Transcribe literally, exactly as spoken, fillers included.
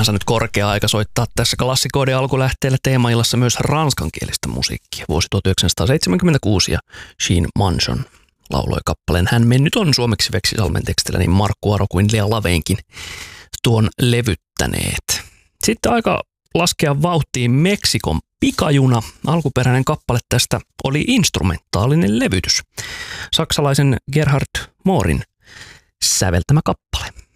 olihansa nyt korkea aika soittaa tässä klassikoiden alkulähteellä teemaillassa myös ranskankielistä musiikkia. Vuosi tuhatyhdeksänsataaseitsemänkymmentäkuusi ja Jean Manson lauloi kappaleen Hän mennyt on suomeksi Veksisalmen tekstillä, niin Markku Aro kuin Lea Laveinkin tuon levyttäneet. Sitten aika laskea vauhtiin Meksikon pikajuna. Alkuperäinen kappale tästä oli instrumentaalinen levytys. Saksalaisen Gerhard Moorin säveltämä kappale.